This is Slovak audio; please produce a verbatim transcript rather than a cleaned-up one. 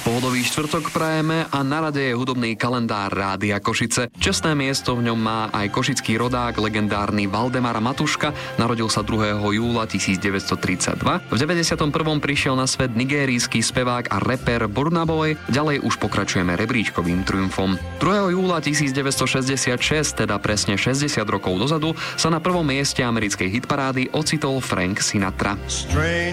Pohodový štvrtok prajeme a na rade je hudobný kalendár Rádia Košice. Čestné miesto v ňom má aj košický rodák, legendárny Valdemar Matuška. Narodil sa druhého júla tisícdeväťstotridsaťdva. V deväťdesiatom prvom prišiel na svet nigérijský spevák a reper Burna Boy. Ďalej už pokračujeme rebríčkovým triumfom. druhého júla tisícdeväťstošesťdesiatšesť, teda presne šesťdesiat rokov dozadu, sa na prvom mieste americkej hitparády ocitol Frank Sinatra.